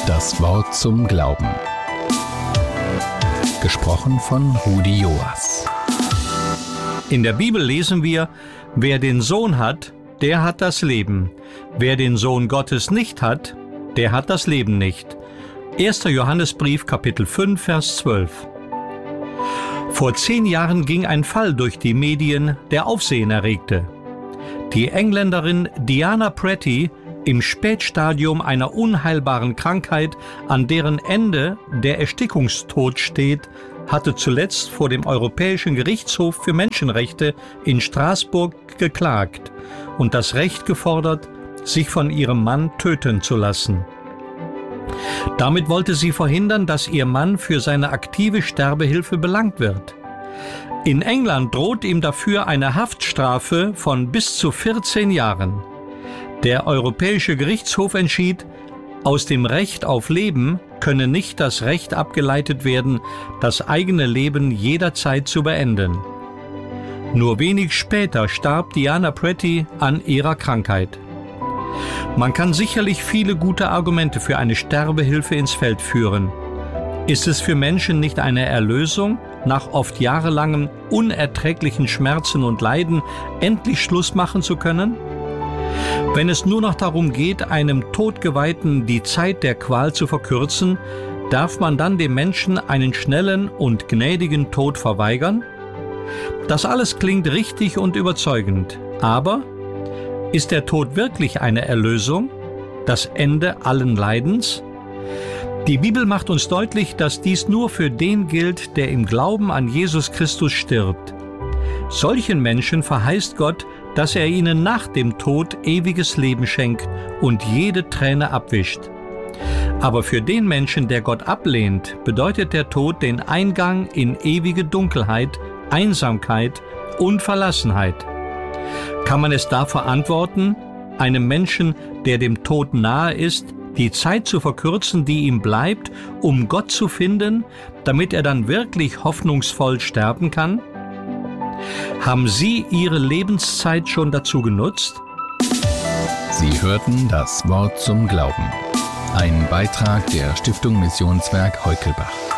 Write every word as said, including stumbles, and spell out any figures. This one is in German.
Das Wort zum Glauben. Gesprochen von Rudi Joas. In der Bibel lesen wir: Wer den Sohn hat, der hat das Leben. Wer den Sohn Gottes nicht hat, der hat das Leben nicht. erster Johannesbrief, Kapitel fünf, Vers zwölf. Vor zehn Jahren ging ein Fall durch die Medien, der Aufsehen erregte. Die Engländerin Diana Pretty, im Spätstadium einer unheilbaren Krankheit, an deren Ende der Erstickungstod steht, hatte zuletzt vor dem Europäischen Gerichtshof für Menschenrechte in Straßburg geklagt und das Recht gefordert, sich von ihrem Mann töten zu lassen. Damit wollte sie verhindern, dass ihr Mann für seine aktive Sterbehilfe belangt wird. In England droht ihm dafür eine Haftstrafe von bis zu vierzehn Jahren. Der Europäische Gerichtshof entschied, aus dem Recht auf Leben könne nicht das Recht abgeleitet werden, das eigene Leben jederzeit zu beenden. Nur wenig später starb Diana Pretty an ihrer Krankheit. Man kann sicherlich viele gute Argumente für eine Sterbehilfe ins Feld führen. Ist es für Menschen nicht eine Erlösung, nach oft jahrelangem unerträglichen Schmerzen und Leiden endlich Schluss machen zu können? Wenn es nur noch darum geht, einem Todgeweihten die Zeit der Qual zu verkürzen, darf man dann dem Menschen einen schnellen und gnädigen Tod verweigern? Das alles klingt richtig und überzeugend, aber ist der Tod wirklich eine Erlösung, das Ende allen Leidens? Die Bibel macht uns deutlich, dass dies nur für den gilt, der im Glauben an Jesus Christus stirbt. Solchen Menschen verheißt Gott, dass er ihnen nach dem Tod ewiges Leben schenkt und jede Träne abwischt. Aber für den Menschen, der Gott ablehnt, bedeutet der Tod den Eingang in ewige Dunkelheit, Einsamkeit und Verlassenheit. Kann man es da verantworten, einem Menschen, der dem Tod nahe ist, die Zeit zu verkürzen, die ihm bleibt, um Gott zu finden, damit er dann wirklich hoffnungsvoll sterben kann? Haben Sie Ihre Lebenszeit schon dazu genutzt? Sie hörten das Wort zum Glauben. Ein Beitrag der Stiftung Missionswerk Heukelbach.